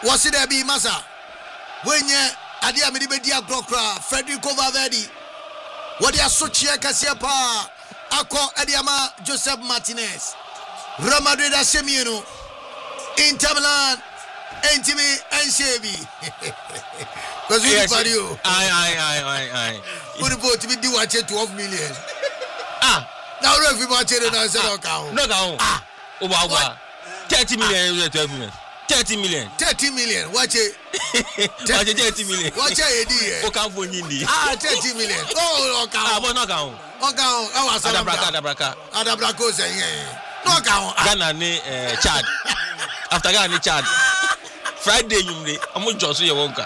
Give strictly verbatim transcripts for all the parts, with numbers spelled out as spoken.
Was it there be masa? When ye adia me be dia krokra Federico Valverde. What ya so chia kasia pa ako adiama Joseph Martinez. Real Madrid asemieno. Inter Milan Entimi Ensevi. Cuz we for you. Aye aye aye aye aye. Who report to be do watch twelve million. Ah, now referee watch it na say no ka. No ka. Ah. Oba oba. thirty million twelve million. thirty million. thirty million. Watch it. Watch it thirty million. Watch it. O kan fo nyindi. Ah, thirty million. Oh, no ka. Ah, but no ka. O ka. I was Adabraka adabraka. Adabraka say yeah. No ka. Ghana ni eh Chad. After Ghana ni Chad. Friday nyumre. Omo joso ye wonka.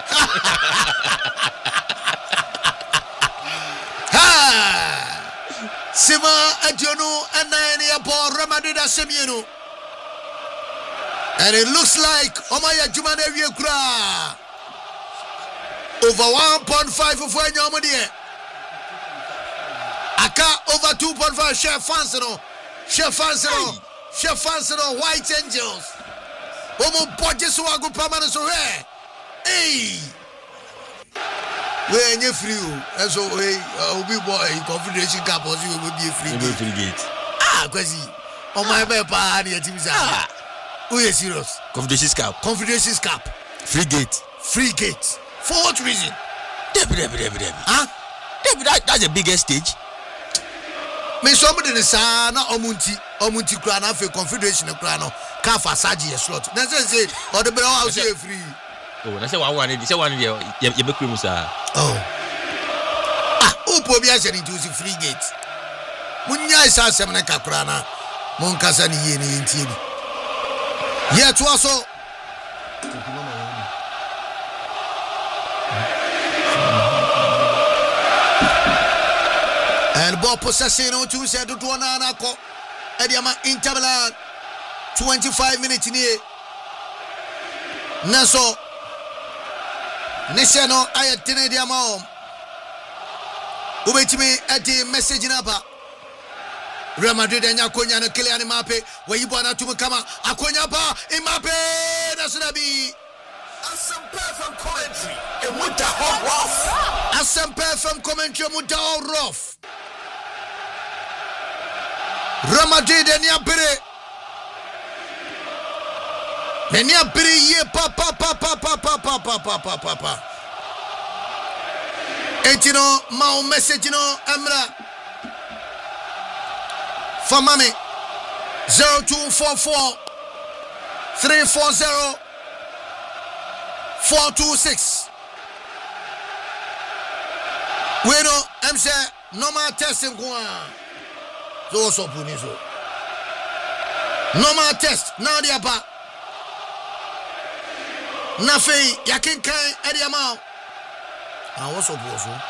Ha! Sima Adiono and nine ya ball Ramadida Semieno. And it looks like Omaya Jumane Kura over one point five for Yomodi. Aka over two point five. Chef Fansano, Chef Fansano, Chef Fansano, White Angels. Omo Bojeswago Permanent so rare. Hey, when you're free, and so we will be boy Confederation Cup or you will be a free gate. Ah, because on my paper, the team is ah. Who is serious? Confederation Cup. Confederation Cup. Free gate. Free gate. For what reason? Debbie, Debbie, Debbie, Debbie. Huh? Debbie, that, that's the biggest stage. Me somebody in the sana omunti omunti krana for Confederation krana ka fa saji slot. Na say say or the brown house say free. Oh, na say one one dey say one dey you be cream sir. Oh. Ah, who po bia say into free gate. Munya isa asem na kakra na mon kasa ni ye ni ntie bi. Ye to aso. And ball possessing on two said to one anako. Ediama Inter Milan twenty-five minutes in here. Naso Nishano ayatine diama. Ubetimi at the message napa. Real Madrid and Yakonya and Kylian Mbappe. Where you want to come out? Akonya pa Mbappe. That's gonna be. Asampe from commentary. And with the hot rough. Asampe from commentary. With the hot rough. Real Madrid and Yapere. And Yapere ye pa pa pa pa pa pa pa pa pa pa pa pa. Etino mao message no Emra. For mommy, zero two four four three four zero four two six. We know I'm say normal testing one. So so punizo. Normal test now the apa. Nafe yakin kai ediamao. Ah what's up also?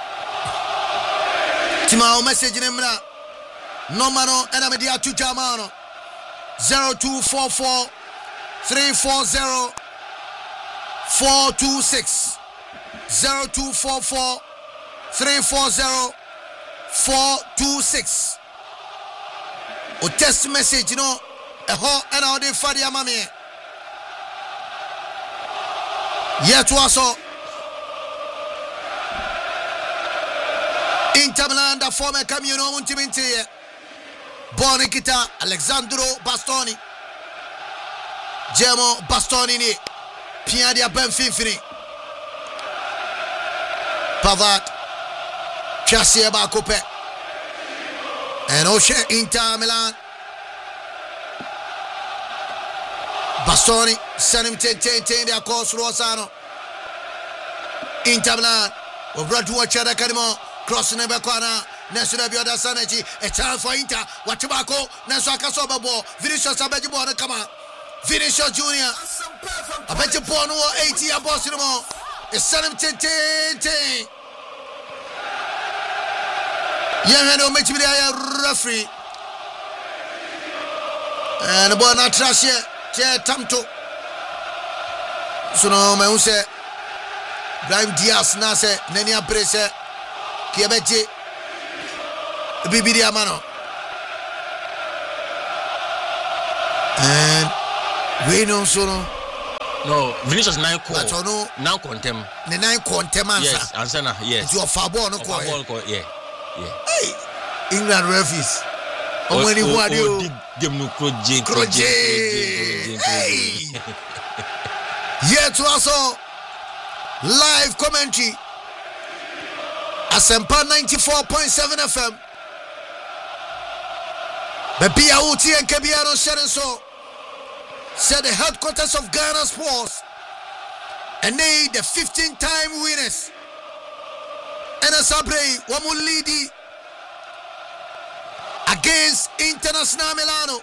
Timao message nemra. Nomano and Amedia to Jamano zero two four four three four zero four two six zero two four four three four zero four two six. O text message, you know, a ho and all the Fadia Mammy. Yet was so Inter Milan, the former Camino Muntiminti. Bonikita Alexandro Bastoni Gemo Bastoni ni Piadia Benfinfini Pavard Chassia Bacope and Oshe Inter Milan Bastoni send him ten ten ten their course Rosano Inter Milan Obradu Chada Kadimo crossing the corner. National Bioda Sanechi, a chance for Inter, Watchabako, Nasaka Sobabo, Vinicius Abejibo, come on, Vinicius Junior, I bet you born eighty a Boston, a seven ten ten. Young Hano makes me a referee, and the ball not trash yet, Chair Tamto. So no, my own say, Brahim Diaz Nase, Nenia Prese, Kiabeji. Bibidia Mano and we know so No, Vinicius nine call. But no, now contem. The nine contem answer. Yes, answer na. Yes. You are far born no call. Yeah. Yeah. Hey, England referees. How many who are you? Dem no Kroje. Kroje. Hey. Yeah, to also live commentary. Asempa ninety-four point seven F M. Baby Auti and Kebiano Sherenso said the headquarters of Ghana Sports and they the fifteen time winners. And Asabre Wamulidi against International Milano.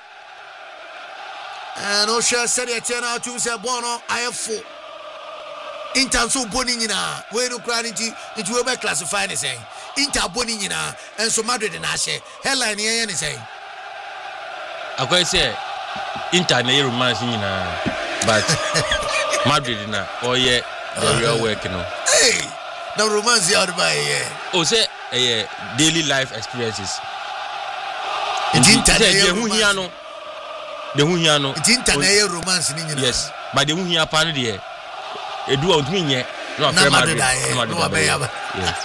And Osha said it now to say Bono I have four. Inter so boninina we no cry into it will be classified as saying Inter boninina and so Madrid and Ashe headline here and saying I quite say Inter na romance nyina but Madrid na oh yeah the real work no hey no romance out by here oh say eh daily life experiences Inter the hu hia no the hu hia no Inter na romance ni nyina yes but the hu hia pa no de edu o ntumi nye no after Madrid no abeyaba yes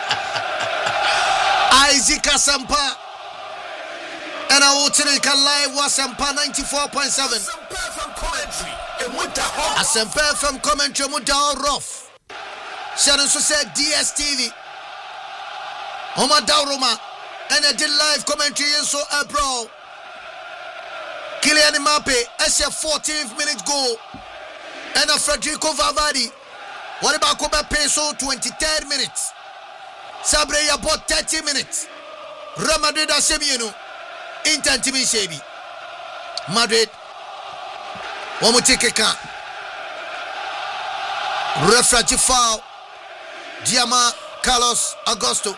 Isaac Asempa and I will take a live Asempa ninety-four point seven Asempa from commentary Muda rough Sharon so said D S T V Oma Dauruma and I did live commentary in so April Kylian Mbappe as your fourteenth minute goal and a Federico Valverde. What about Kobe Peso twenty-third minutes? Sabre about thirty minutes. Real Madrid Asemieno. Inter Timi Shebi. Madrid. One more take a can. Referee foul. Diama Carlos Augusto.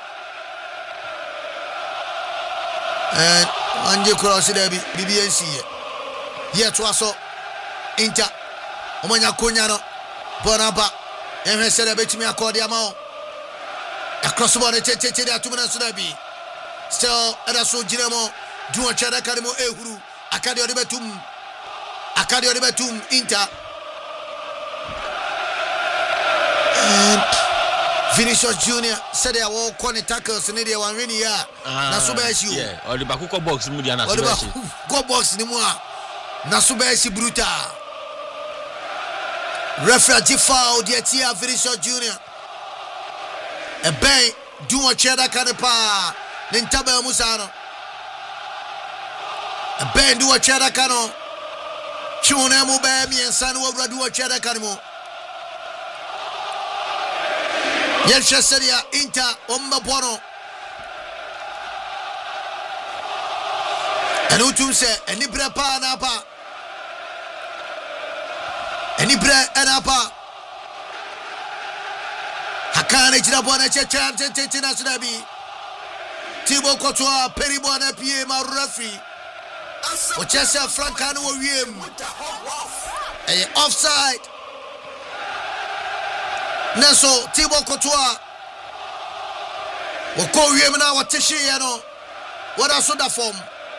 And Anje Cross there B B N C. Here to us Inter. Omanya Kunyano, Bonaba, and he said, I bet me a cordiamo. Across the border, Tete, two minutes to be. Still, Adaso Giramo, Dua Chada Cademo Ehuru, Acadio Ribetum, Acadio Ribetum, Inter. And Vinicius Junior said they are all corner tackles in India one really are. Nasubashi. Yeah, or the Bakuko box, Mudiana. Or the Bakuko box, Nimua. Nasubashi Bruta. Referee foul the Tia Vinicius Junior A bang do a cheddar canepa Nintaba Musano A bang do a cheddar cano Chunemo Bami and San Wabra do a cheddar canimo Yelsha Seria Inter Omba Bono and Utum say any brepa napa Any bread and apa Hakane Jirabona Checham Chetina Sudabi Tibo Kotoa Peribona P M referee Ochesa Francano Wiem a offside Neso Tibo Kotoa Woko Wiem na Watishi Yano What are soda form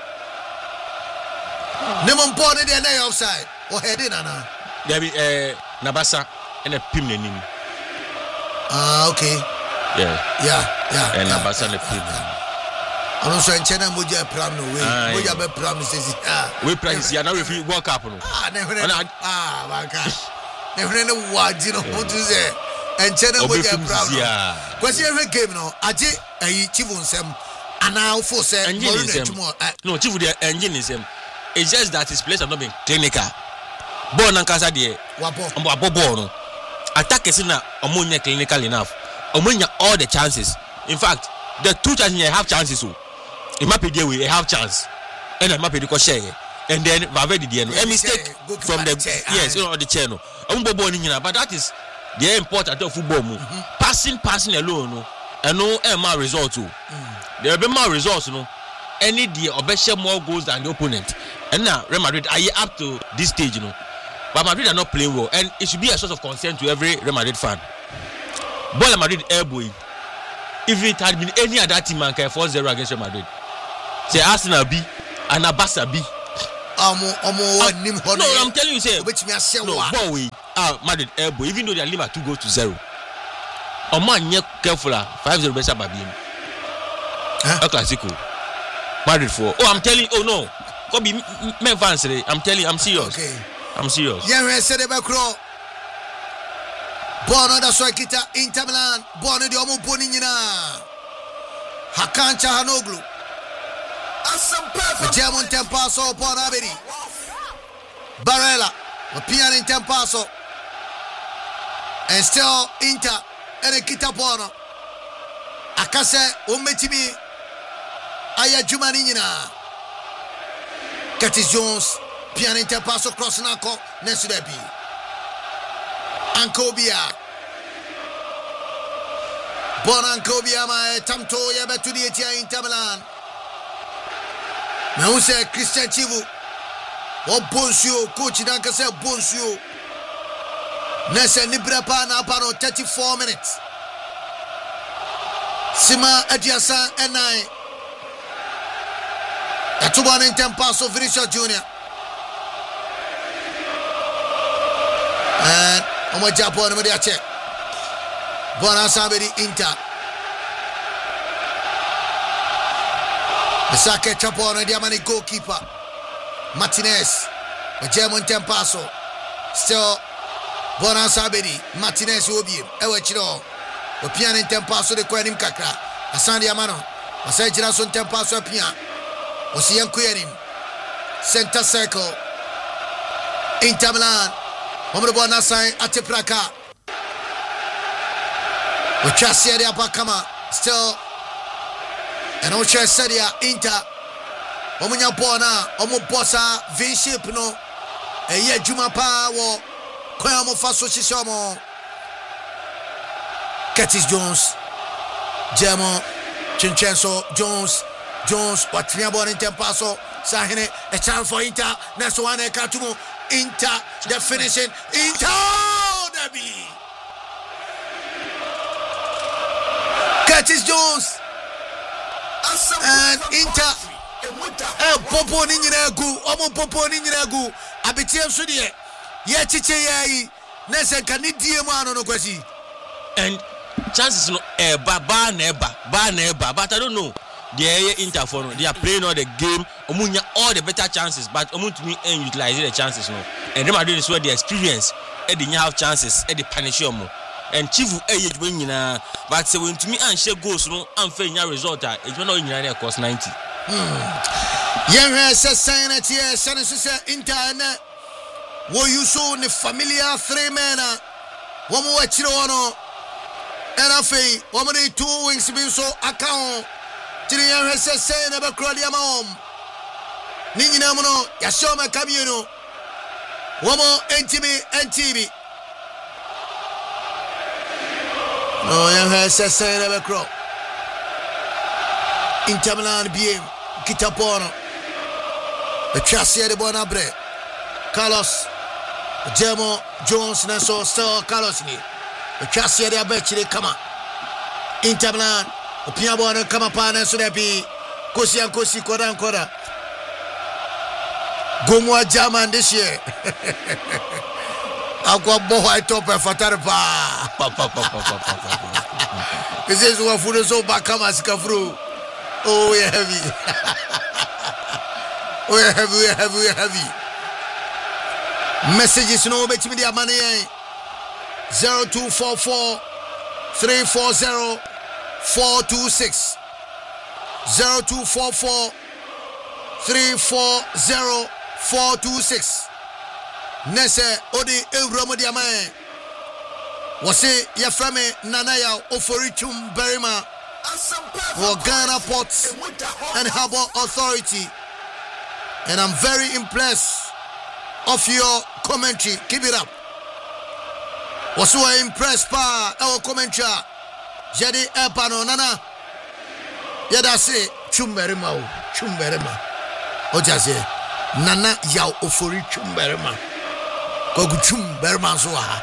Nemon Body the offside or head in Anna There be uh, Nabasa and a pim nim. Ah, okay. Yeah. Yeah, yeah. And yeah, Nabasa and a pim. I'm also in China, Muja Pram no way. Muja be promises. Ah, we practice. Yeah, now if you walk up, no. Ah, never. Ah, my God. Never know what you know what to say. And China Muja Pram. Yeah. Because every game no, Aje ayi chivun sem. Ana for say. No, chivu the engine is him. It's just that his place have not been clinical. Born and Casa de Wabo no. Attack is na ammonia clinical enough. Ammonia all the chances. In fact, the two chances you have chances. It might be there we have chance. And it might be the share. And then Valverde the end. A mistake from the yes, you know the channel. But that is the important of football move. Passing, passing alone, no. And no more results too. There will be more results, no. Any the obesha more goals than the opponent. And now Real Madrid are you up to this stage, you know. But Madrid are not playing well, and it should be a source of concern to every Real Madrid fan. Ball Madrid elbowing. If it had been any other team, man can four zero against Real Madrid. Say Arsenal B and Abasa B. Omo omo nim ho no I'm telling you say obetimi ase no wa ball we ah Madrid elbow even though they are leaving at two goals to zero omo anye careful five zero besa babiem a classical Madrid for oh I'm telling oh no go be men fans I'm telling I'm serious okay I'm serious yeah we say the back row Bono da so kita Inter Milan Bono di omo boni nyina Hakan Çalhanoğlu German Tempaso Bono abedi Barella Pian in Tempaso and still Inter and kita Bono Akase umetimi aya jumani nyina Curtis Jones Pian in Tempaso cross nako Nesudebi Ankobia Bon Ankobia ma tamto ya betu di etia Inter Milan na use Christian Chivu o bonsio coach dan ka say bonsio na se ni brepa na pa no thirty-four minutes Sima Adiasa enai Atuban in Tempaso Vinicius Junior and Omo Japan mo dia check. Bona sabedi Inter. Sake Chapone dia mani goalkeeper. Martinez. O German Tempaso. Still Bona sabedi Martinez obi. Ewe chiro. O pian in Tempaso de kwanim kakra. Asandi amano. Asai jira so Tempaso pian. O si yankuyenim. Center circle. Inter Milan. Omro bona sai atipraka. Ochasi ade apakama still and ocha sadia Inter. Omunya bona omo bossa vin shape no. Eye adwuma pa wo kwa mo fa so chisomo. Curtis Jones. Jamo Chincenzo Jones. Jones watnia bona in Tempaso. Sahine a chance for Inter. Next one e katumo Inter, the finishing Inter, Debbie. Curtis Jones and Inter. Eh, Popo Ninjagu, Omo Popo Ninjagu. Abitiam Sudie. Ye chiche ye. Nese kanidie mano no kwesi. And chances no eh ba ba neba ba neba but I don't know. They are Inter for no. They are playing all the game. Omunya all the better chances, but omu to me and utilize the chances no. And Real Madrid is where the experience. And they have chances. And they punish you more. And Chivu eh win na. But say when to me and share goals no. And fair your result. It will not win your cost ninety. Hmm. Yeah, says sign it here. Sign it Inter na. Wo you so the familiar three men. One more chiro no. And afei one more two wings be so account. Tiriyan hese say na be krodi amom ni nyina mu no ya show me kabie no womo ntimi ntimi no ya hese say na be kro Inter Milan biem kitapono the chassis de bona bre Carlos Jemo Jones na so so Carlos ni the chassis de abechire kama Inter Milan Opia bona kama pana so debi kosi ankosi koda koda Gomwa German this year Akwa bo white top fatare pa Pa pa pa pa pa. This is what food so back kama sikafru. Oh we heavy. We heavy we heavy we heavy. Messages no betimi dia mane zero two four four three four zero four two six zero two four four three four zero four two six Nese odi Ewromo diamae wase yaframe Nanaya Oforichum Berima for Ghana Ports and Harbour Authority, and I'm very impressed of your commentary. Keep it up. Was so impressed by our commentary. Jadi epano nana yada se chumberema o chumberema o jase nana ya ofori chumberema kogu chumberema so ha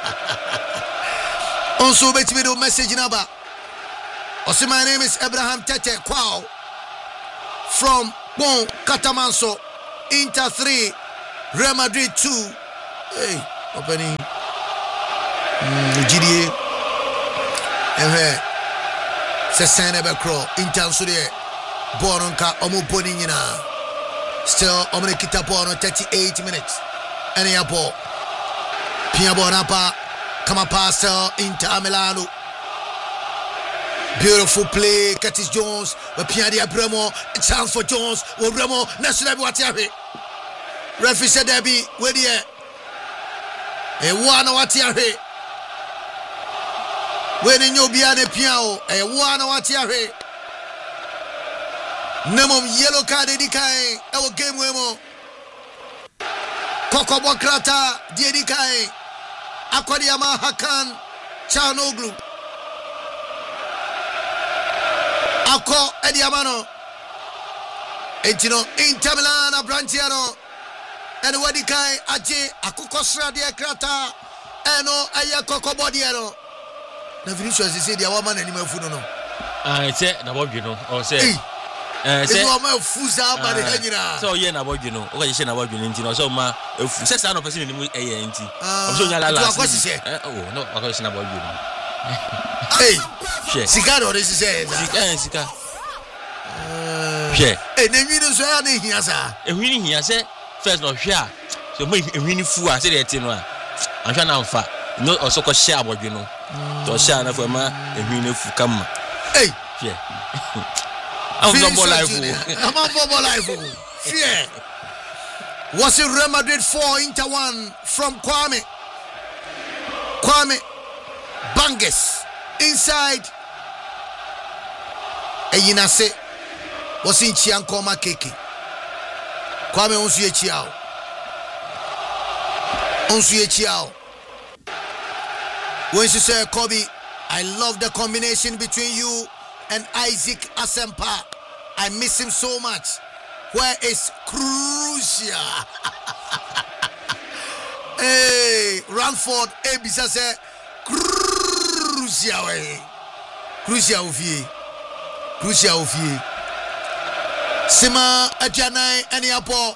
also bet me do message number. Also my name is Abraham Tete Kwao from Bon Katamanso Inter three, Real Madrid two. Hey, opening. G D A. Eh, se sene be crow. Inter so de Boronka omo boni nyina. Still omo kita ball on thirty-eight minutes. Any ball. Pia Bonapa. Come on past Inter Milano. Beautiful play, Curtis Jones. Pia Di Abramo. A chance for Jones. Remo. National Watiahe. Referee said there be where the a one Watiahe. When in your Biane Piao, a one Watiahe. Nemom yellow card Edikai. Our game wemo. Koko Bokrata Diedikai. Akwadiama Hakan Chanoglu. Ako Ediamano. Entino Inter Milan Abrantiano. And Wadikai Aje Akukosra de Krata. Eno Aya Koko Bodiano. Na Vinicius is the woman and Funo. I said, you know, or say, eh, say, Fuza, but the so yeah, about you know, what you say about you, you know, so ma, if says I'm a person in the A N T. I'm so young, oh, no, a question about you. Hey, cigar or is it? Cigar. Yeah, and then you know, so I didn't hear, sir. And winning here, say, first of share. So, make a winning fool, I said, I'm trying to fat. No, also called share about you know. To share na for ma e hwine fu kam. Hey, yeah. I'm football life. I'm on football life. Yeah. Was it Real Madrid four Inter one from Kwame? Kwame Banges inside. Eyinase was in Chiankoma Keke. Kwame onsu ye chiao. Onsu ye chiao. When she said, Kobe, I love the combination between you and Isaac Asempa. I miss him so much. Where is Crucia? Hey, Ranford, Ebisa said, Crucia, Crucia Ufie, Crucia Ufie. Sima Ajanai and Yapo.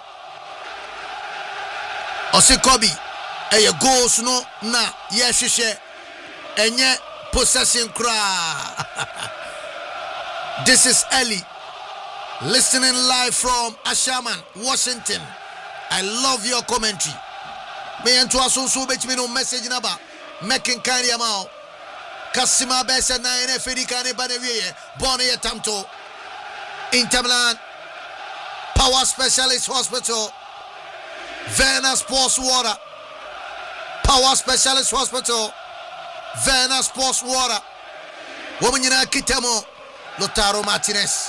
Ose Kobe, hey, goes no, na, yes, she said. Enye possession cry. This is Ellie listening live from Ashaman, Washington. I love your commentary. Me and to aso so bet me no message naba making kind amount. Kasima besa na ene fedika ne banewie born ye tamto. Inter Milan Power Specialist Hospital. Verna Sports Water. Power Specialist Hospital. Verna Sports Water. Woman yina kitamo Lotaro Martinez.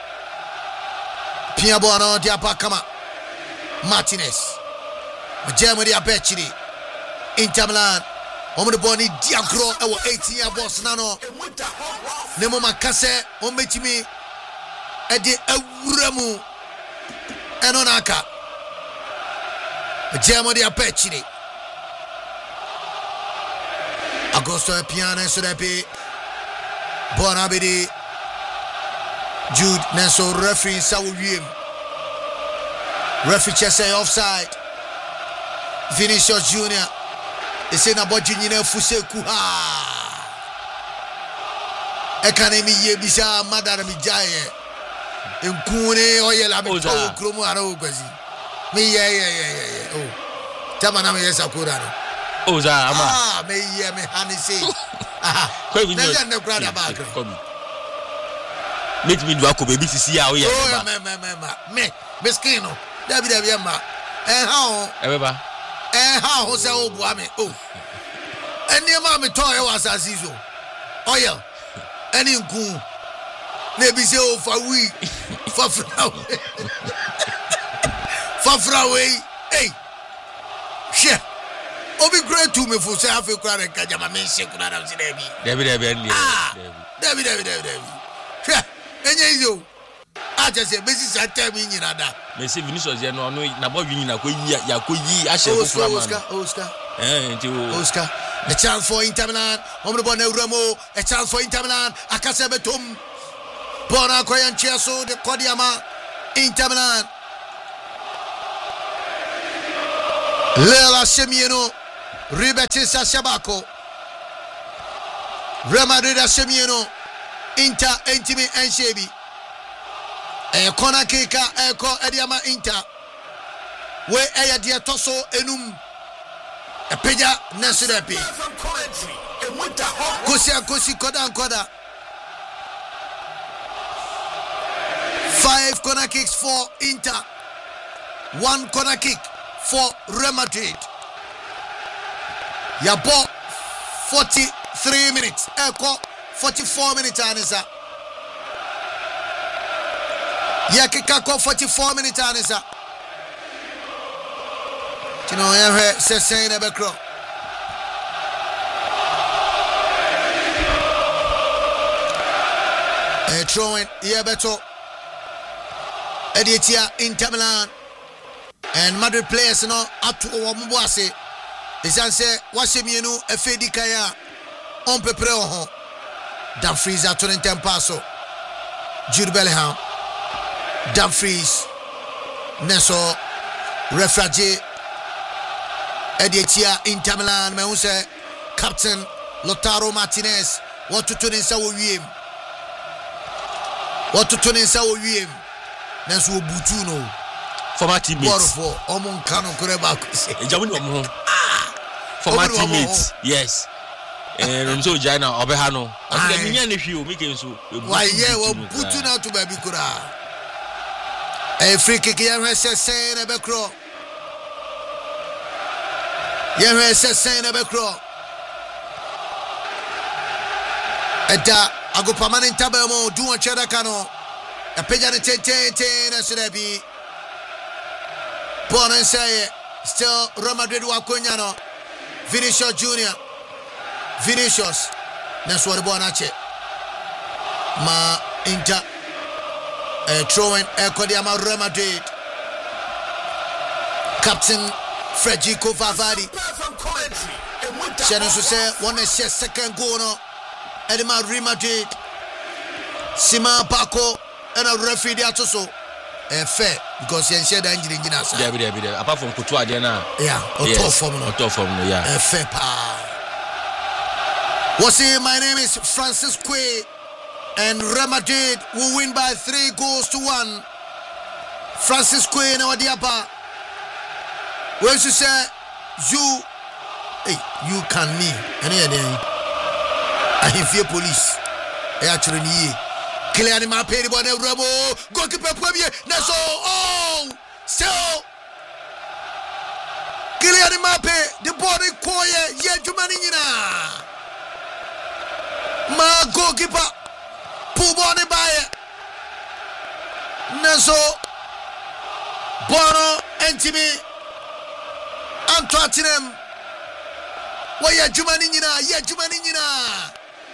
Pia Bono Diapakama Martinez. Majamo dia Bechiri. Inter Milan. Woman the boni Diagro ewo eighteen year boss nano. Nemo makase ometimi edi awuramu enonaka. Majamo dia Bechiri. Agosto piano so that be Bonabidi Jude Nenso referee Sawuim. Referee say offside. Vinicius Junior is in about Junior Fuseku. Economy ye bisa madara mi jaye. Nkune oyela mi to kromo ara ogwazi. Me yeah yeah yeah yeah. Oh. Tamana me yesakura. Oza ama. Ah, me yeah me hani say. Ah. Neja ne brother back. Make me do a baby sisi ya oya. Oh, me me me me. Meskino. Dabi dabi ma. Eh ha o. Ebeba. Eh ha ho se obu ame. Oh. Eni ma me to e was asizo. Oya. Eni nku. Na bi se o fa wi. Fa fra. Fa fra we. Hey. She. Obi great to me for say have a crowd and kajama men shake na am debi. Debi debi debi. Debi debi debi debi. She. Enye yo. I just say basic at time in Yada. Me say Vinicius ya no no na bo wi na ko yi ya ko yi a she Oscar Oscar Oscar. Eh nti Oscar. A chance for Inter Milan. On the ball Remo. A chance for Inter Milan. Akase betum. Bona koyan cheso de Kodiama. Inter Milan. Lela Semieno, Ribetis Shabako, Real Madrid Semieno, Inter Intimi and Shebi, a corner kicker, a call Ediama Inter, where Aya Diatoso Enum, a Peja Nasirepi, Kosia Kosi Koda Koda. Five corner kicks for Inter, one corner kick for Real Madrid. Yabo forty-three minutes. Eko forty-four minutes anisa. Yakikako forty-four minutes anisa. You know, I have said saying a backrow. A throwing, yeah, better. Editia Inter Milan and Madrid players no up to Owamubuase. Isan say Washemienu Efedi Kaya on pepre ho. Dumfries at twenty passo. Jude Bellingham. Dumfries. Neso Refrage. Editia Inter Milan me say Captain Lautaro Martinez. What to turn in Sao Wim. What to turn in Sao Wim. Nanso Butu no former teammates for omon kanu kureba kuse ejamuni omo former teammates yes eh nso jaina obeha no afika minya ne hwi o mike nso why yeah wo Butu na to baby kura eh free kick ya hwese sen na bekro ya hwese sen na bekro eta agopamane ntabemo duwa cheda kano a pejana ten ten ten as it be. Born and say still Real Madrid Wakunyano. Vinicius Junior Vinicius. That's what the born ache. Ma Inter uh, throwing Ekodiama Real Madrid. Captain Federico Valverde. Shannon say one is second goal no. Edema Real Madrid. Sima Paco. And a referee there also uh, fair because he said that injury in us. Yeah, yeah, yeah. Apart from Couture, there now. Yeah, or yes. Top form, or top form, yeah. Uh, fair pa. What's it? My name is Francis Quay, and Real Madrid will win by three goals to one. Francis Quay and Odiapa. When she say you, hey, you can me, and then I fear police. I actually need. Kylian Mbappé the ball Ramo goalkeeper premier Naso oh still Kylian Mbappé the ball koye ye jumani nyina ma goalkeeper pull ball ne baye Naso Bono Entimi Antoine wa ye jumani nyina ye jumani nyina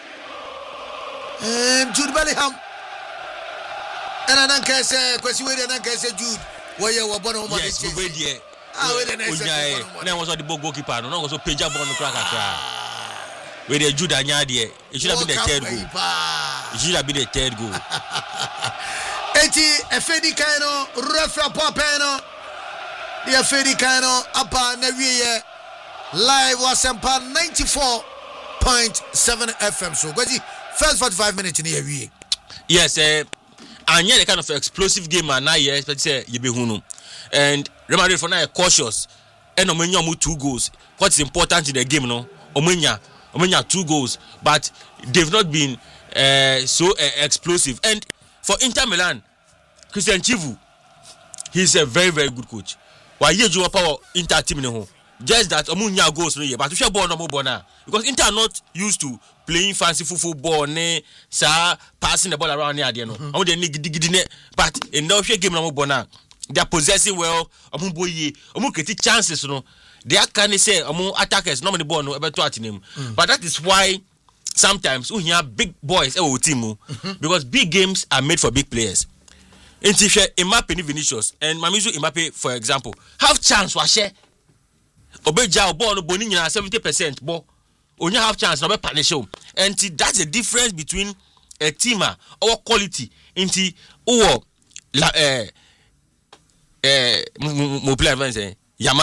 and Jude Bellingham. And I don't care, say, because you don't care, say, Jude, where you were born. Yes, we wait here. Ah, wait, and I was the goalkeeper, no, also page up on the cracker. Where the Jude and Yadi, it should have been the third goal. It should have been the third goal. Eti, Efedi Kano, Refra Papeno, the Efedi Kano, Apa Nevier, live was Sampa ninety-four point seven F M. So, because first forty-five minutes in the area. Yes, uh, and yeah, the kind of explosive game and now yeah, but say you be hunu. And Real Madrid for now cautious. And Omenya mu two goals. What's important in the game, no? Omenya, Omenya two goals, but they've not been uh, so uh, explosive. And for Inter Milan, Christian Chivu, he's a very very good coach. Why you do power Inter team no home? Just that Omenya goals no yeah, but we shall born no more now because Inter are not used to playing fancy football, ne, sa passing the ball around here, no. Mm-hmm. They need gidi ne, but in the game no more now. They are possessing well. Omu boye, omu create chances, no. They are can say omu attackers no many ball no ever to at him. But that is why sometimes we have big boys e team mm-hmm. because big games are made for big players. Intifia Mbappe Vinicius and Mamizu Mbappe for example have chance wa share. Obeja ball no boni nyina seventy percent ball. Only have chance no be punish him. And that's the difference between a teamer or quality into oh la eh eh mo player say Yamal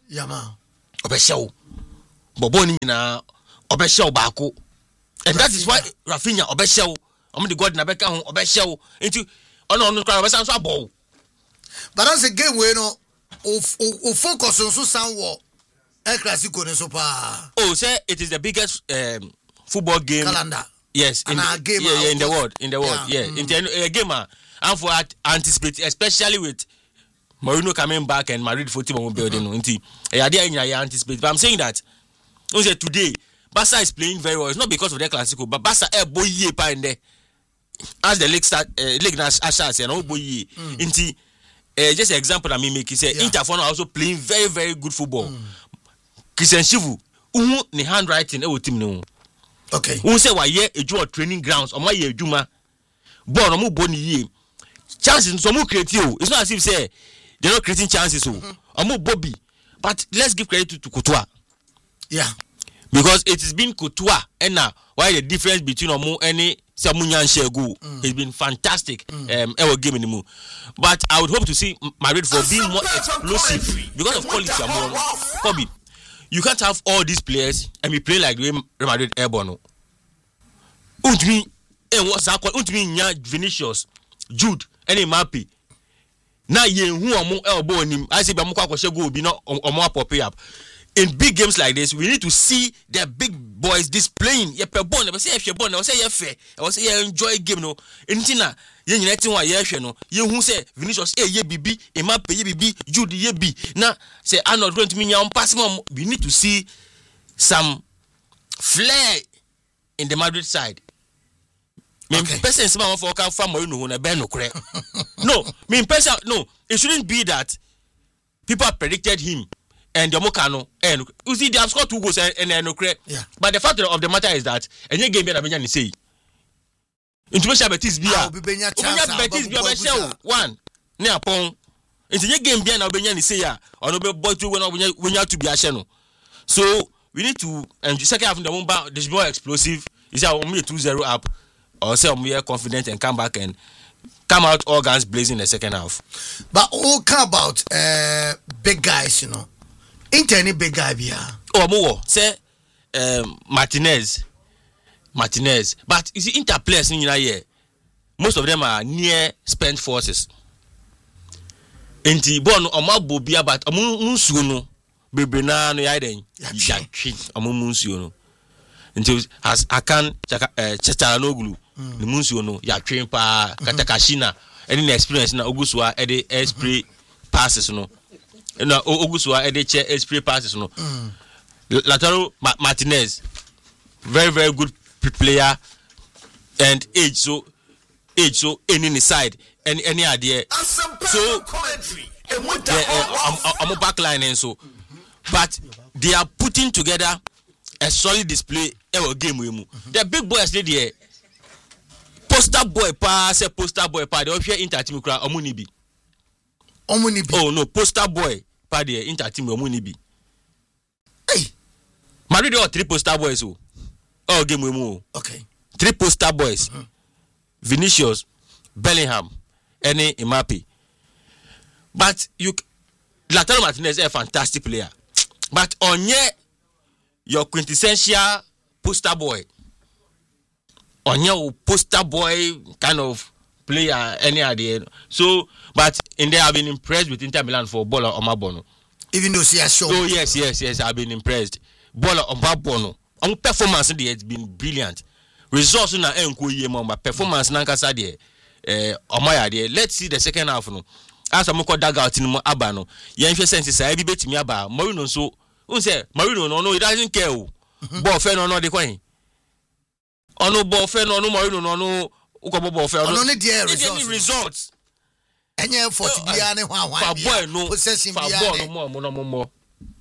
Yama. Obeshow. Boboni na Obeshow Bako. And that is why Rafinha Obeshow. I'm the God Nabeka home Obeshow into on on the ball. But that's a game where no o focus on so sound war. El Clasico ne so pa. Oh, say it is the biggest um, football game calendar. Yes, in, the, game yeah, yeah, in the world, in the world, yeah, yeah. Mm. in the uh, game, uh, and for anticipate, especially with Mourinho coming back and Madrid football building. Inti, yeah, they are anticipate. But I'm saying that, we say today, Barca is playing very well. It's not because of their Clasico, but Barca a boy ye pa in there. As the league start, uh, league now starts, and all boy ye. Inti, uh, just an example I mean make it say yeah. Inter are also playing very very good football. Mm. Christian Chivu, uhu ni handwriting e wo team no. Okay. Who say why ye a training grounds or my ye juma. Born or mu boni ye. Chances so mu create you. It's not as if say they're not creating chances so. Or mu Bobby. But let's give credit to, to Courtois. Yeah. Because it has been Courtois and now why the difference between Omu any Samunyan Shegu mm. has been fantastic. Mm. Um ever game anymore. But I would hope to see Madrid for being more explosive because of quality among Kobe. You can't have all these players and be playing like the way Real Madrid airborne. Untumi and what's that called? Untumi nya Vinicius, Jude, and Mbappe. Na ye who among elbow him. I say Bamuka Koshego be not or more pop up. In big games like this, we need to see the big boys displaying. Ye per born, never say if you're born, I say ye fair. I was say ye enjoy game no. Intina, ye uniting wa ye no. Ye who say Vinicius eh ye bibi, Mbappe ye bibi, Jude ye bi. Na say I'm not going to mean on pass mom. We need to see some flair in the Madrid side. Me okay. person some for can farm or no na ben no cre. No, me person no. It shouldn't be that people predicted him. And the Mokano, and you see, they have scored two goals and and no credit. Yeah. But the fact of the matter is that any game that Benjamin say, Intuition Betis Bia, Betis Bia, one, near Pong. It's a game Bia now Benjamin say, or no boy to when when you have to be a channel. So we need to, and the second half of the moment, this more explosive. Is that only two zero up, or say we are confident and come back and come out all guns blazing in the second half. But all about uh, big guys, you know. Ain't any big guy here. Oh, more say um, Martinez, Martinez. But you see, Inter players in here, most of them are near spent forces. Inti bon omo bobia but omo nsuo bebre na no ya den ya twi omo nsuo no. Inti as akan cheta no glu ni nsuo no ya twi pa katakashina any experience na ogusua e dey spray passes no. No, Ogusua Edeche spray passes no. Mm. Lautaro Martinez, very very good player, and age so age so any side any any idea. So yeah, uh, I'm, I'm a backline and so, but they are putting together a solid display. Ever game with you. The big boys did there. Poster boy pass a poster boy pa. They offer Inter team kura Omunibi. Omunibi. Oh no, poster boy. Paddy Inter team Omunibi. Hey, Madrid or three poster boys who oh game we move. Okay. Three poster boys. Mm-hmm. Vinicius, Bellingham, and Mbappe. But you Lautaro Martinez is a fantastic player. But on ye your quintessential poster boy. On your poster boy kind of player any idea. So but in there I've been impressed with Inter Milan for Bola Omabono. Even though she has shown. Oh yes, yes, yes, I've been impressed. Bola Omabono. On performance there has been brilliant. Results na enko ye mo performance na nkasa there. Eh Omaya there. Let's see the second half no. As I'm called dag out in mo aba no. Ye nhwe sense say bi betimi aba. Mourinho so un say Mourinho no no he doesn't care o. Ball fe no no de kwan. Ono ball fe no no Mourinho no no uko ball fe no. No need the results. results. Enye forty bia ne hwan hwan bia no possession bia fa ball no mo mo no mo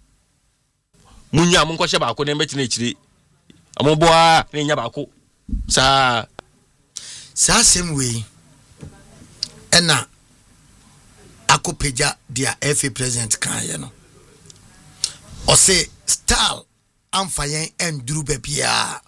munya mo nkɔhye baako na mbeti na ekire amobo a na nya baako sa sa same way ena akopeja dia F A president kan ye no o say style amfayen enduru ba bia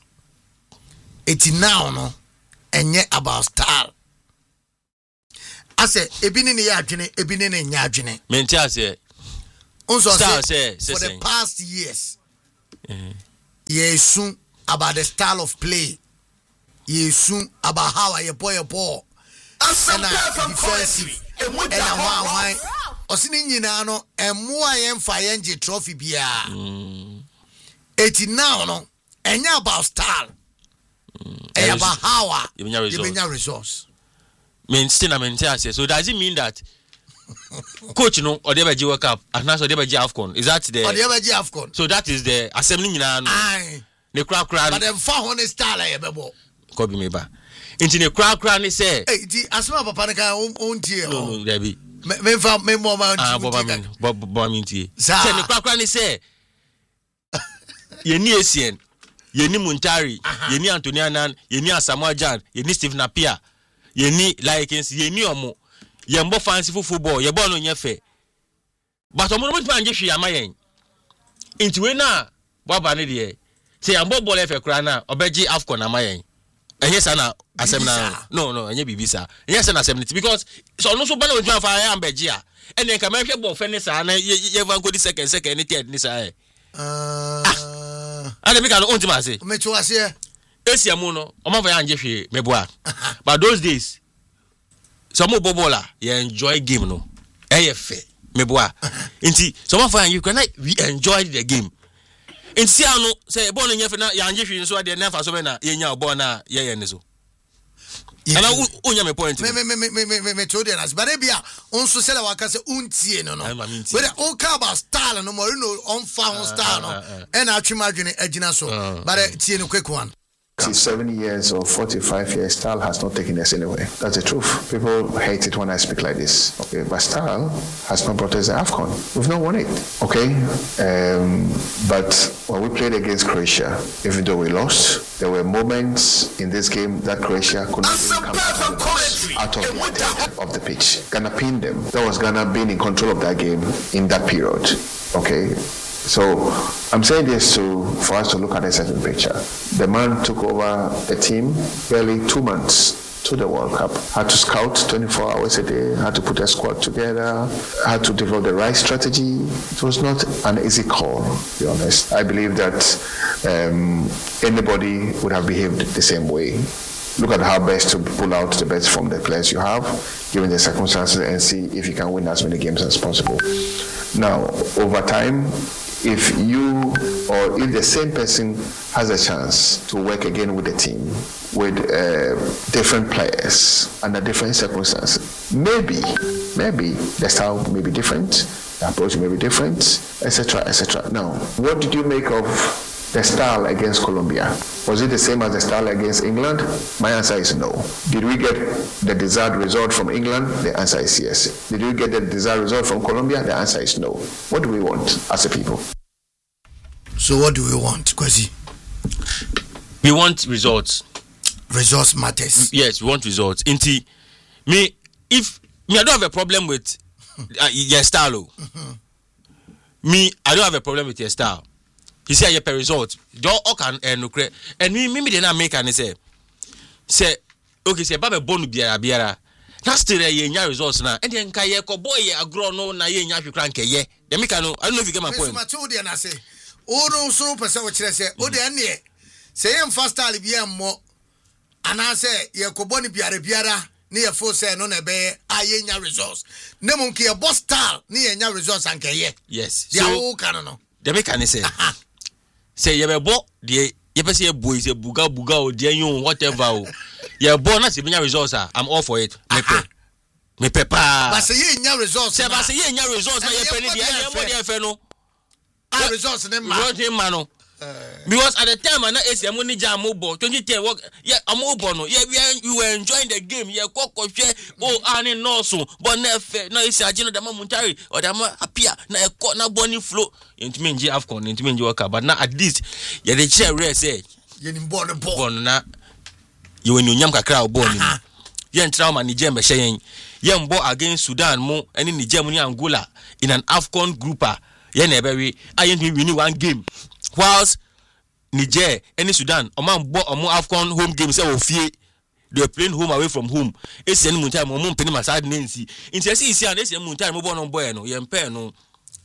eti now no enye about style ase ebi ne ya adwene ebi ne nya adwene menti ase Also, Style, say, say, for say, the say. past years, Mm. yesu about the style of play. Yesu about how I boy a ball. And I defensive. And I want Osini nyina no emu ayen fa yenje trophy bia. Eti now no enya about style. Enya about how you benya resource. Mean still I maintain say. So does it mean that coach no or the World Cup and now so the AFCON? Is that the or the AFCON? So that is the assembly nyina no. Aye. The crowd crowd. But them fa honest style e bebo. Kobi me ba. Inti the crowd crowd ni say. Eh di asema papa na kan on tie o. No no there be. Me fa me mo ma ah boba me boba me tie say ne kwakwa ni say ye ni Essien ye ni Muntari ye ni Anthony Anan ye ni Asamoah Gyan ye ni Steve Napier ye ni Laikens ye ni omo ye mbo fancy football ye ball no nye fe but omo no tuma nje hwe amayen inti we na baba ne de say ambo ball efe kura na obeji AFCON amayen enye sana asem na no no enye bibisa enye sana asem because so no so bana we twa fa ya ambeji a ene ka ma hwe ball fe ne sa na ye van go di second second ni third ni sa eh ah ade mi ka no ontima say me to ase esiamu no o ma fa ya nje hwe meboa but those days some mo bobola you enjoy game no eh fe meboa nti some ma fa you can we enjoy the game nti ano say ball no nyefe na ya nje hwe so de na fa so be na ye nya ball na ye ye ne so ana unya me point me me me me me me to dey as but bia onso sele waka say untie no no we dey o ka about style no more no on fa style no e na atwe madwene agina so but tie no quick one seventy years or forty-five years, style has not taken us anywhere. That's the truth. People hate it when I speak like this. Okay, but style has not brought us the AFCON. We've not won it. Okay, um, but when we played against Croatia, even though we lost, there were moments in this game that Croatia could not even come out of the, of the pitch. Ghana pinned them. That was Ghana being in control of that game in that period. Okay. So I'm saying this to for us to look at a certain picture. The man took over the team barely two months to the World Cup. Had to scout twenty-four hours a day, had to put a squad together, had to develop the right strategy. It was not an easy call, to be honest. I believe that um, anybody would have behaved the same way. Look at how best to pull out the best from the players you have, given the circumstances, and see if you can win as many games as possible. Now, over time, if you or if the same person has a chance to work again with the team, with uh, different players under different circumstances, maybe, maybe the style may be different, the approach may be different, et cetera, et cetera. Now, what did you make of the style against Colombia? Was it the same as the style against England? My answer is no. Did we get the desired result from England? The answer is yes. Did we get the desired result from Colombia? The answer is no. What do we want as a people? So what do we want, Kwesi? We want results. Results matters. Yes, we want results. Inti, me, if me, I don't have a problem with uh, your style. Mm-hmm. Me, I don't have a problem with your style. He said you pay results. Don't can and no credit. And me, me, they not make and say, say, okay, say, Baba bonu biara biara. That's still a year results now. And then kaye ko boy a grow no na ye nya hwekranke ye. Dem ka no, I don't know if you get my point. Me so ma na say, o no so person we kire say, o de ane say em fast style bia mo. Ana say ye ko bonu biara biara. Ni ye fo say no na be aye nya results. Ne mo ke ye boss style ni ye nya results anke ye. Yes. So o kan no. Dem ka ne say. Say ye be bo de ye be say boy say buga buga o de yon whatever o ye bo na se benya results ah I'm all for it me pe me pe pa but say ye nya results say ba say ye nya results na ye pe ni de ye mo de fe no ah results ne ma results ne ma no because at the time na A C M ni jam mo bo twenty ten work yeah am bo no yeah you were enjoying the game yeah kokko hwe oh ani no so but na fe na isi agino da Muntari or da apia na e ko na boni flow intimi nji AFCON intimi nji work but na at least yeah the chair rare say ye ni ball ball ball na you when you nyam kakra ball ni ye ntra ma Niger be hyen ye mbo against Sudan mo eni Niger mo ni Angola in an AFCON grouper ye na ebe we ayen we win one game whilst Niger any Sudan oman bo omo AFCON home game say ofie they playing home away from home esi eni Muntari mo mo mpeni masad nensi inti esi isi an esi Muntari mo bo no boy no ye mpe no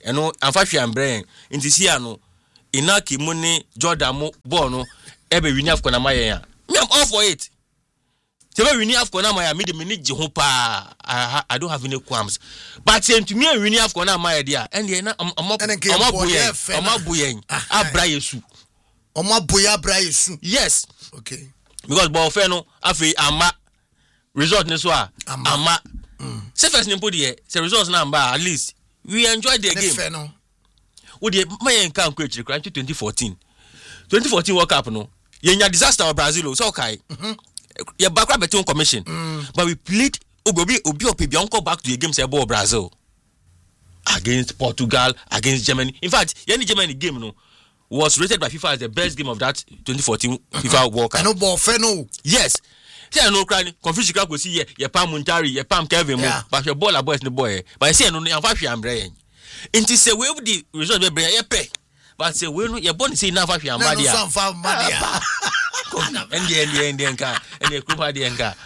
eno amfa hwe ambrɛ nti sia no Inaki Muni Jordan mo bono ebe wini afko na maye ya me I'm all for it sebe wini afko na maye me de me ni je ho pa I don't have any qualms but say to me wini afko na maye dia and dey na omo omo boye omo boye abra yesu omo boye abra yesu yes okay because bo fe no afi ama result ni so a ama say first ni podi say results na amba at least we enjoy the game wo de mayen kan ko echiri kran twenty fourteen twenty fourteen World Cup no yenya disaster of Brazil so okay mhm ye background betting commission mm. but we played obi obi obi on back to the game say ball Brazil against Portugal against Germany in fact any Germany game no was rated by FIFA as the best game of that twenty fourteen FIFA World Cup. I know ball fe no yes say no cry confuse cry go see ye ye pam Muntari ye pam Kevin mo but your ball boys no boy but say no am fa hwe ambre Inti se we the result be bring ye pay but say we no ye born say na fa hwe amba dia no fa amba dia endi endi endi enka endi kupa dia enka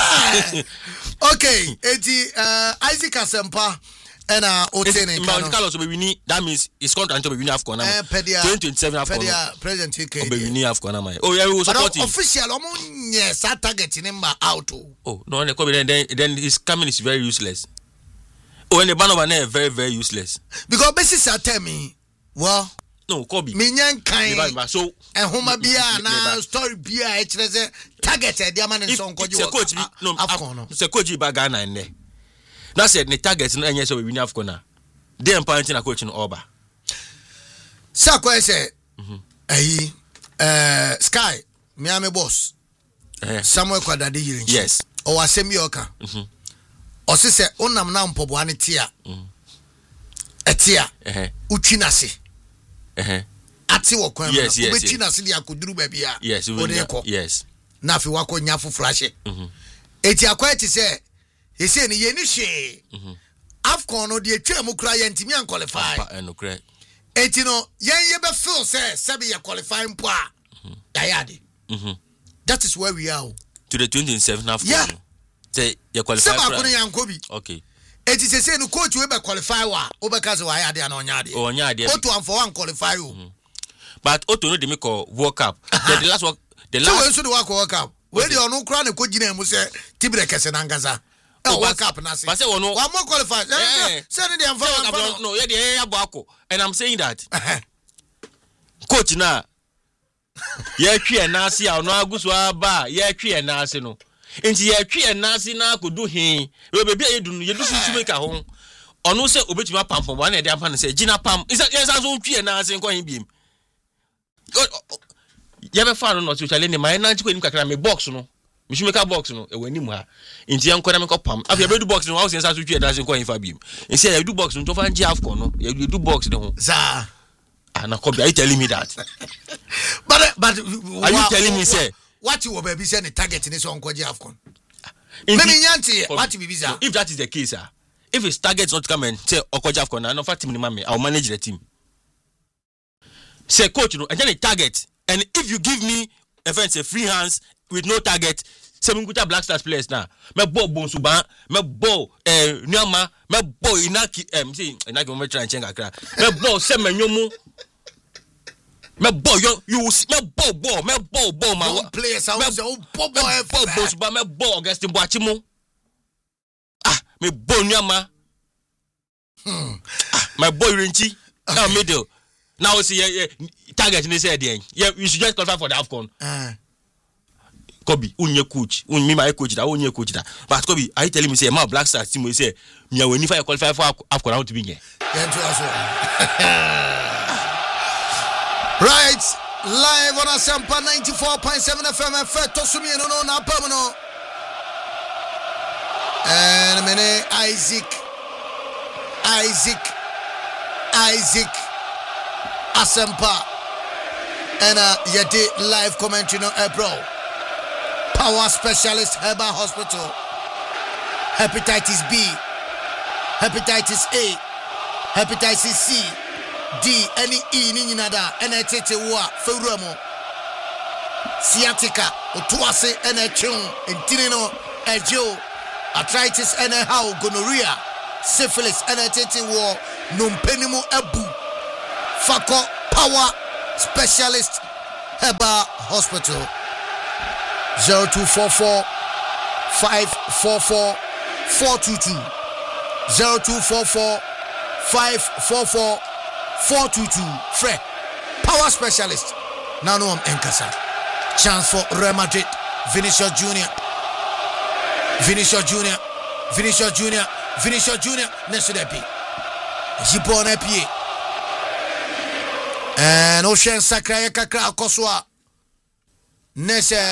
okay eti uh, Isaac Asempa and uh Otene Mount Carlos be wini that means it's contract to be wini AFCON na twenty twenty-seven AFCON pedia president K K be wini AFCON na oh yeah we will support him official omo nye sa target number out oh no ne come then then his coming is very useless. Oh, when the ban over there very very useless. Because basis are tell me, well, no, Kobe. Me nyan kind. So and homa bia na story bia e chere target e man nso nkoji. Se coach bi no AFCON. Se coach ba Ghana nne. Na said the target no enye so we win AFCON na. Dey point na coach no oba. Sa ko say eh eh Sky Miami boss. Eh Samuel Kwadade yirin. Yes. O wasem yoka. Mhm. Osi se onam na mpoboa ne tia etia eh utwinase eh ati wo kwan yes, yes, ubetwinase dia koduru ba bia yes yes na afi wako nya fofrashe mhm eti akwa eti se ese ni ye ni hwe mhm AFCON no de twam kura ye ntimi an qualify no kra eti no yen ye be feel se sabe ye qualify mpo a dayade mhm that is where we are to the twenty-seventh AFCON. Yeah. Say you qualify. Seba kono yankobi. Okay. Eti se se no coach we be qualify wa, obeka se wa ya de na onya de. Onya de. Oto am for one qualify o. But Oto no de make World Cup. The last work the last so we so the World Cup. We de onu kra na ko gina mu se tibre kese na ngaza. E World Cup na se. But say we no. One more qualify. Say ni de am for no, ye de ya boako. And I'm saying that. Coach na ye twe na se a no aguso aba ye twe na se no. Enti ye twe enase na akodu hin we bebi ayedu no yedu suntu ka ho ono se obetuma pampom wa na e de ampa na se gina pam isa yes so twe enase nko hin biem ye be fa no no social ni my na nchiko ni kakra me box no me shumeka box no e wani mu ha enti enko na me ko pam afia be du box no wa so ensa so twe enase nko hin fa biem ensi ye du box no to fa nji AFCON no ye du box de ho za ana Kobe are you telling me that but but are you telling me say what you baby say the target in so onko AFCON maybe nyanti what you be say if that is the case ah if his target not come and say okoja AFCON na no fa team ni mame I will manage the team say coach no and then the target and if you give me a friend say free hands with no target seven good Black Stars players now me ball bonsuba me ball eh nyama me ball inaki em say inaki mo try and change akra me ball se menyomu me ball you you me ball ball me ball ball my players I was oh ball ball bonsuba me ball Augustin Boachimo ah me ball nyama hmm ah my boy Renchi now middle now see yeah, yeah, target ni say there yeah you should just qualify for the AFCON uh Kobe unye coach un me my coach that unye coach that but Kobe are you telling me say my Black Stars team we say me when if I qualify for AFCON how to be here right live on Asempa ninety-four point seven F M F to sumi no no na pamno and mene Isaac Isaac Isaac Asempa and uh yede live commentary no April Power Specialist Herbal Hospital Hepatitis B Hepatitis A Hepatitis C D any E ni nyina da ena tete wo a fewura mo sciatica otuase ena chun entini no ejo arthritis ena how gonorrhea syphilis and attending war numpenimu ebu Fako Power Specialist Heba Hospital. Zero two four four five four four four two two zero two four four five four four four two two. Fred Power Specialist. Now no I'm Enkasa. Chance for Real Madrid. Vinicius Junior Vinicius Junior Vinicius Junior Vinicius Junior Next Depi Jibon Epie and Ocean Sakraya Kakra Koswa Nese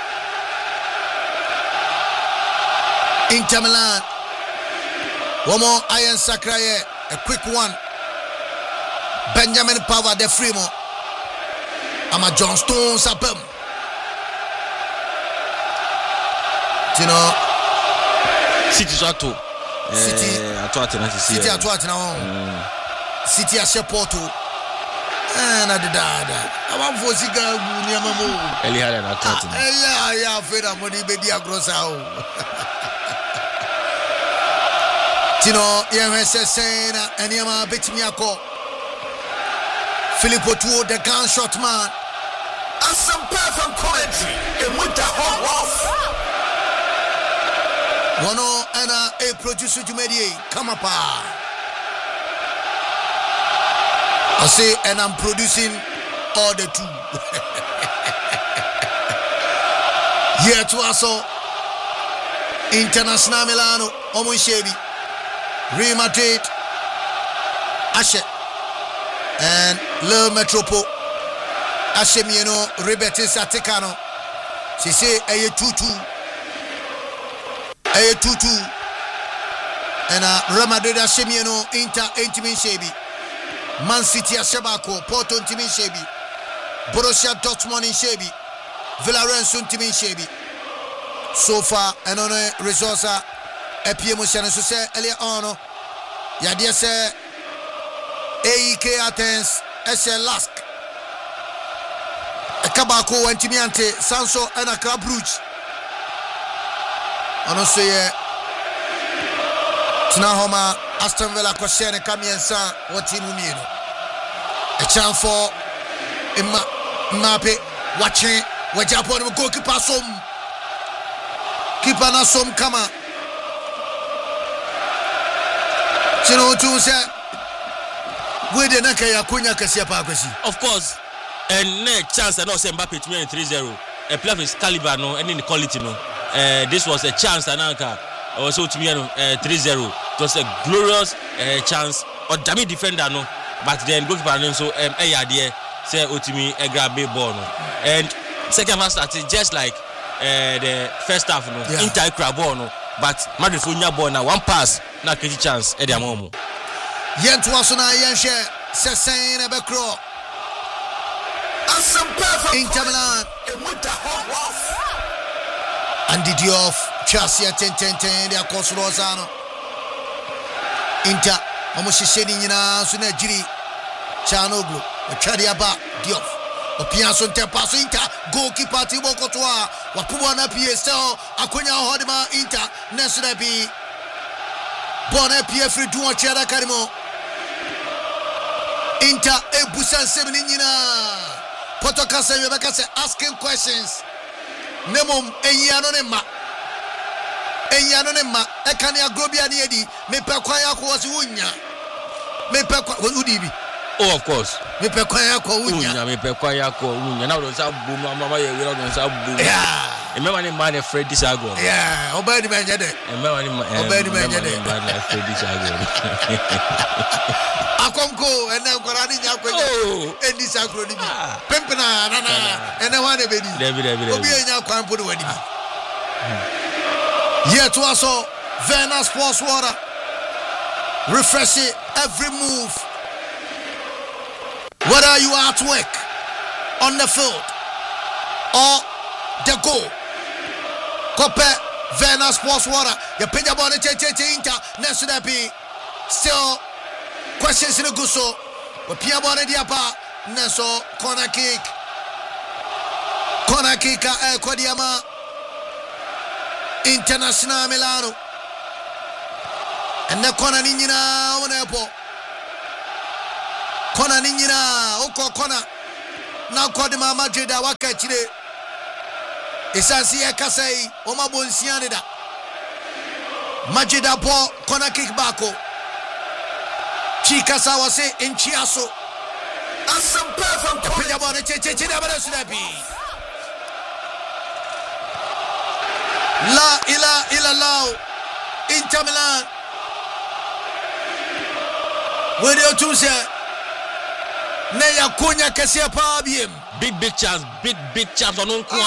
Inter Milan. One more Iron Sakraya, a quick one. Benjamin Pava de Frimo. I'm a John Stones up him. You know, City Sato. City Atuatina City Atuatina. City Ashepoto. And I did that. I want for Ziga Niamamu. Eliha and Atuatina. Yeah, yeah, Feda Money Baby Agrosao. Tino, Yamasa Sena, and Yama Betimiako. Filippo Tuo, the gunshot man. And some perfect commentary. And with the hot off. One and a producer to mediate. Come up. I say, and I'm producing all the two. Here to us all. International Milano, Omushebi, Real Madrid, Ashe, and Le Metropole, Ashe Mieno, Ribetis Aticano. She say, a two two. A two two and a Real Madrid Shemiano Inter Intimin Shebi Man City Shabako Porto Intimin Shebi Borussia Dortmund in Shebi Villarreal Suntimin Shebi so far and on a resource a P M so say earlier on Yadia say A E K Athens S L Lask Kabako Antimiante Sanso and Accra Bruges. Ono say Tina Homa Aston Villa Koshene Kamiensa Watimu Mino. A chance for Imma Mape watching Wajapon goalkeeper som keeper na som kama. Chino tu say we de naka ya kunya kase pa kwasi. Of course. And ne chance and also Mbappe to me three zero. A player of his caliber no and in the quality no. Uh, this was a chance Ananka also to me uh, three zero. It was a glorious uh, chance or dummy defender no but then goalkeeper no so um eh idea say Otimi a grab big ball no. And second half started just like uh, the first half no yeah. Inter grab ball no but Madrid funya ball now one pass na catch chance e dia momo yentu asuna yenhye sesen e bekro some perfect Inter Milan and with the hot off. And did you off Chelsea ten ten ten their course Rosano Inter almost shedding in a suna jiri Chanoglu Chadiaba Diof Opianson Tepaso Inter goalkeeper Thibaut Courtois Wapuana P S L Akonya Hodima Inter Nesuna B Bona P F Duo Chada Karimo Inter Ebusan Seminina Poto Kasa Rebecca asking questions Nemom Enyano Nema Enyano Nema Ekania Grobia Niedi Me Pekwaya was Unya Me Pekwa Udibi. Oh, of course. Me Pekwaya ko Unya Me Pekwaya ko Unya now don't have boom mama ye we don't have boom. Yeah. Remember the man Freddy Sago. Yeah, Obedi Manjade. Remember the man Obedi Manjade. Freddy Sago. Akonko and then Korani Nyako and this acronym. Pempena, Nana, and the one baby. David, David, Obi Nyako put away. Yet to also Verna Sports Water. Refresh it every move. Whether you are at work, on the field, or the goal. Cope Verna Sports Water. You pay your money to Inter. Next to that be still. Questions in the Gusso. But Pia Bonadiapa, Neso, corner kick. Corner kick, El Quadiama. International Milano. And the corner Nina on airport. Corner Nina, Oko corner. Now call the Madrid waka chile. Esansi Kasai, Oma Bonsianida. Madrid po corner kick backo. Chikasa was in Chiaso. And some perfect La ila ila lao Inter Milan. Where you two say? Neya kunya kesia pa biem. Big big chance, big big chance on unkwa.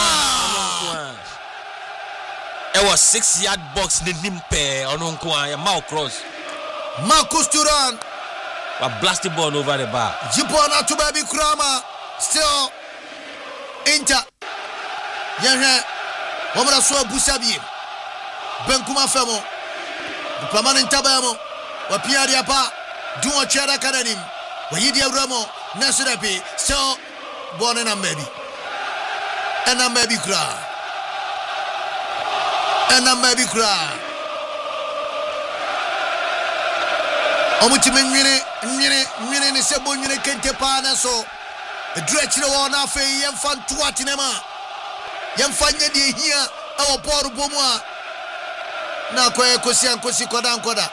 It was six yard box the nimpe on unkwa ya Mau cross. Marcus Thuram. A blasted ball over the bar. Jipona to baby Krama. Still Inter. Yahe. Omra so busabi. Benkuma femo. Permanent tabamo. Wapia diapa. Duo chara kananim. Wayidi Ramo. Nasudapi. Still born in a maybe. And a maybe cry. And a maybe cry. Omutima nwene nwene nwene ne sebo nwene kente pa na so edrechire wo na afa yemfa nto atenema yemfa nya de hia e wo poru bomu a na koye kosi ankosi koda nkoda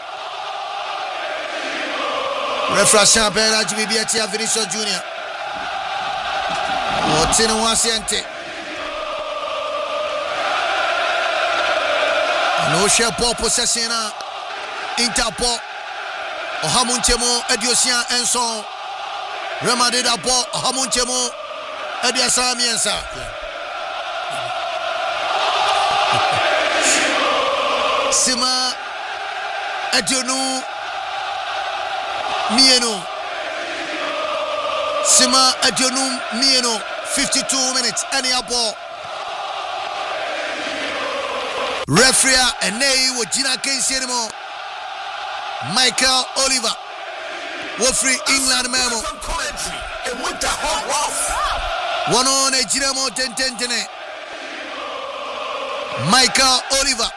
refrashan pera jibi atia Vinicius Junior otine ho asente no share pop possession na Interpol Ohamunchemo Ediosia Enson Remadeda Bo Ohamunchemo Ediasa Miensa Sima Edionu Mieno Sima Edionu Mieno fifty-two minutes any ball referee and nay with Gina Casey anymore. Michael Oliver, Wolfrey England memo. One on a Giramo ten ten ten. Michael Oliver.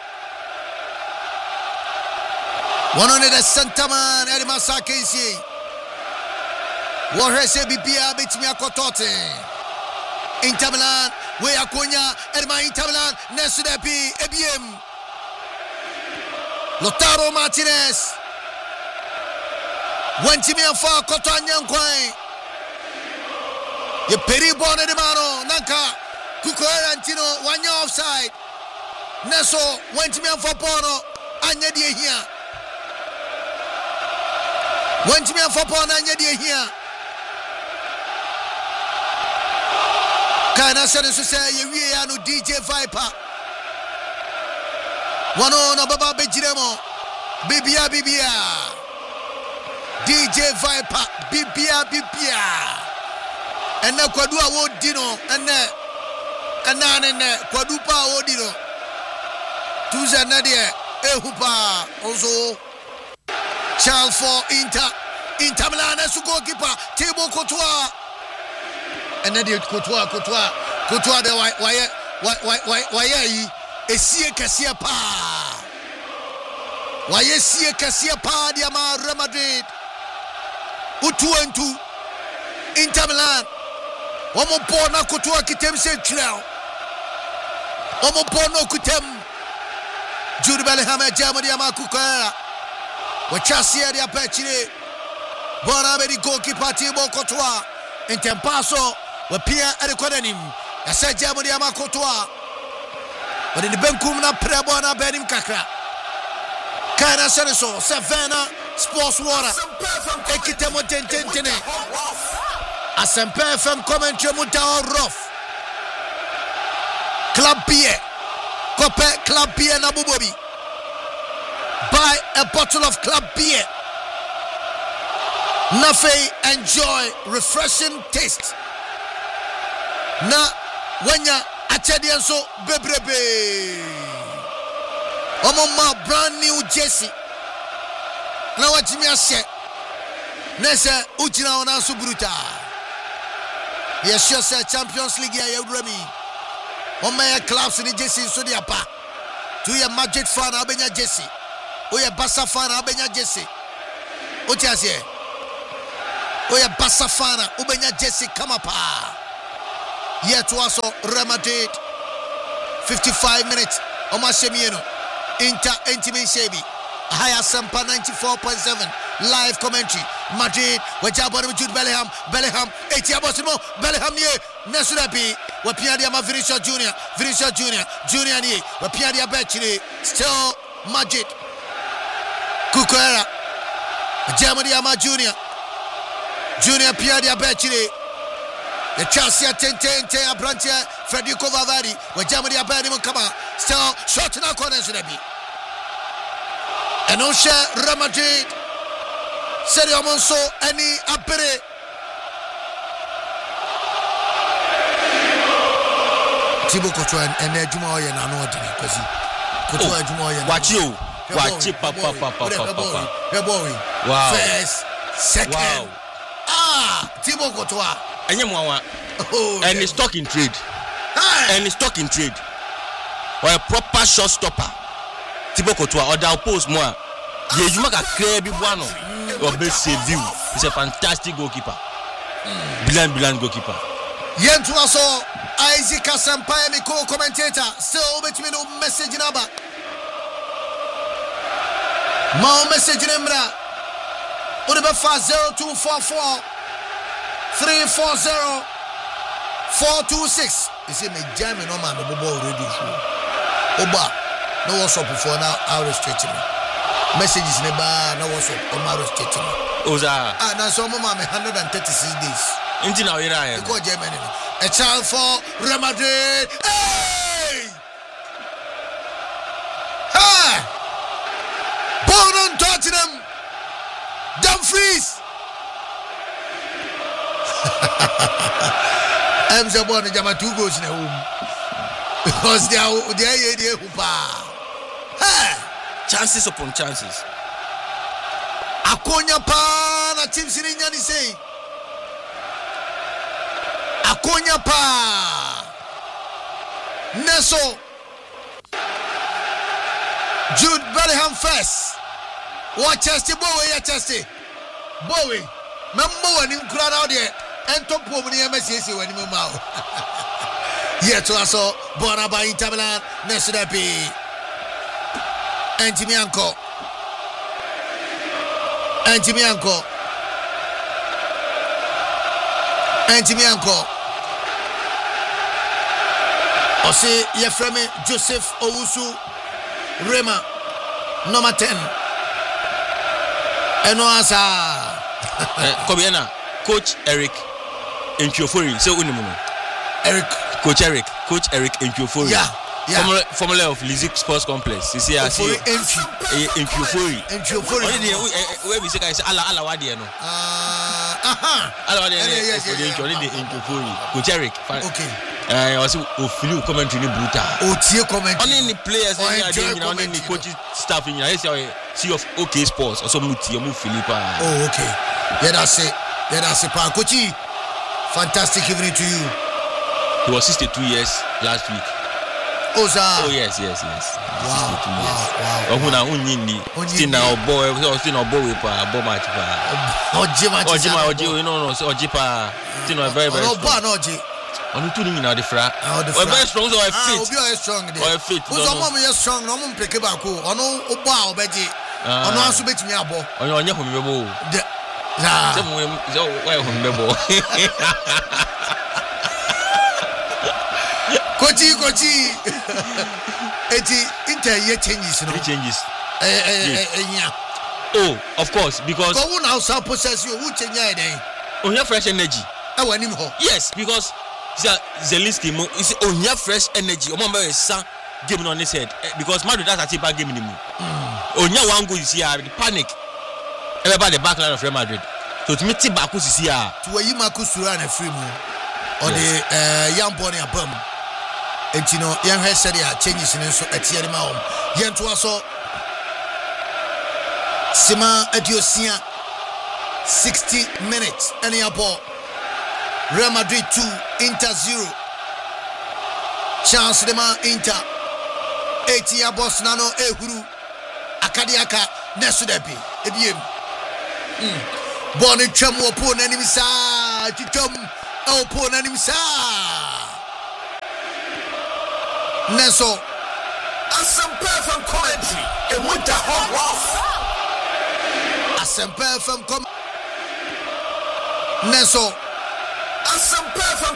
One on the Santa Man Edmasa Casey. Warhese Bipia beats me a cotote. Inter Milan, where Akonya, Edma Inter Milan, Nesudepi, Ebiem. Lautaro Martinez. Wenti mi afa koto anyankwan ye peri bone de mano nanka kuko arantino wanya offside neso wenti mi afa pono anya de hia wenti mi afa pono anya de hia kana sene so say ye wie ya no D J Viper wano na baba bejiremo bibia bibia D J Viper, Bibia, Bibia, and now Quadua Wodino, and then and then Quadupa Wodino, Tuza Nadia, Ehupa, also Charles for Inter, Inter Milan as a goalkeeper, Table Courtois, and then Courtois, Courtois, Courtois, the why, why, why, why, why, a Sia Cassia Pa, why, a Sia Cassia Pa, Diama, Real Madrid. Utu and two Inter Milan. Omo bona kutua kitem se twelve. Omo bona kutem. Jude Bellingham Germany amakuka. Wachasia dia pechire. Bona be di goalkeeper Thibaut Courtois. Intempaso we pia erekodanim. Ya se Germany amakotoa. But in the benkum na prebona benim kakra. Kana sereso Savannah Sports Water. Ekitemo ten ten ten. Asempe F M commentary muta rough. Club beer. Kope club beer na bubobi. Buy a bottle of club beer. Nafe enjoy refreshing taste. Na wanya achedianso bebrebe. Omoma brand new jersey. Na wachimi ase. Nese uchina ona subruta. Yes, sure, sir. Champions League ya Remy. On my clubs in the jersey so dia pa. To your Madrid fan abenya jersey. Oya Basafana Ubenya Jesse. Otiasie. Oya Basafana Ubenya Jesse Kamapa. Yet was Real Madrid. fifty-five minutes. Omar Shemieno. Inter Intimin Shebi. Higher Sampa ninety-four point seven. Live commentary. Madrid. Wajabon Jude Bellingham. Bellingham. Etiabosimo. Bellingham ye. Nesurapi. Wapiadia Vinicius Junior. Vinicius Junior. Junior ye. Wapiadia Betchini. Still Madrid. Cucurella. Germany Ama Junior. Junior Piadia Betchini. The Chelsea Tente Abrantia Federico Valverde. When Germany are burning come still short in our corners to be. And Osha Real Madrid. Sergio Monso any apere. Thibaut Courtois and Jumoy and Anodi because Courtois Jumoy. Watch you. Watch it, papa, papa, papa. Wow. First, second. Wow. Ah, Thibaut Courtois. Oh, and he's stuck in trade. Hey. And he's stuck in trade. Or a proper shot stopper. Thibaut Courtois or the post more. Yeah, you make a clear big one. Or best save view. He's a fantastic goalkeeper. Brilliant, brilliant goalkeeper. Yentu aso Isaac Asampaya mi co-commentator. Still with me no message number. My message number. Uribe fa zero two four four three four zero four two six. You see me jamming on my bobo already. Oba, no what's up before now. I'll restrict me. Messages never no what's up on my restricting me. Oza. Ah, now some of my one hundred thirty-six days. Into now here I am. Because Germany. A child for Real Madrid. Hey! Hey! Born on Tottenham. Dumfries. I'm so born in Jama two goals in a home. Because they are they are they are Hey! Chances upon chances. Akonya pa na team sininya ni say. Akonya pa. Neso. Jude Bellingham first. Watch Chelsea Bowie ya Chelsea. Bowie. Membo wani mkura out there. Ento po mni M S C wani memao. Yeto aso Bonaba Inter Milan Nesudapi. Antimianco. Antimianco. Antimianco. Ose Yefreme Joseph Owusu Rema number ten. Eno asa. Kobiena Coach Eric Nchiofori say unimuno. Eric Coach Eric Coach Eric Nchiofori. Yeah. Yeah. Formula, formula of Lizik Sports Complex. You see, I see. Nchiofori. Nchiofori. Only the where we say I say ala ala wadi no. Ah, aha. Ala wadi no. Yes, For the yes, only the Nchiofori. Coach Eric. Okay. I was Ophilu commentary ni brutal. O tie commentary. Only the players and the only the coaching staff in here. Say see of OK Sports. Also muti mu Philippa. Oh, okay. Yeah, that's it. Yeah, that's it. Coachy. Fantastic evening to you. He was sixty-two years last week. Oza. Oh yes, yes, yes. Wow, sixty-two years. wow, wow. Oh, na unyini. Still now boy, still now boy pa, boy match pa. Oji match. Oji ma oji, you know no, oji pa. Still now very very. No ba no oji. Onu tu ni na the fra. Oh, very strong so I fit. Ah, obi o strong dey. Oh, fit. Who's mom is strong, no mum peke ba ko. Onu obo a obeji. Onu aso betimi abo. Onye onye ho mebebo. De. Na. Say mo so why ho mebebo. Kochi, Kochi. Eti Inter ye changes, no? Changes. Eh, eh, eh, yeah. Oh, of course, because. Go on outside possess you. Who change your day? On your fresh energy. I want him home. Yes, because Zelensky, you see, on your fresh energy. Omamba is son game on his head because Madrid has a cheap game in him. On your one goal, you see, the panic. Everybody the back line of Real Madrid. So to me, Tibaku is here. To where you Marcus to run a free move or the young boy a bum. And you know, young hair said, yeah, changes in so at Yerima home. Yan to us all. Sima Adiosia, sixty minutes. Any ball. Real Madrid two, Inter zero. Chance de man Inter. eighty boss nano ehuru. akadiaka nesu debi ebiem mm bone twam opo nanim saa twam opo nanim saa neso Asempa F M commentary and with the hot rough. Asempa F M com neso Asempa F M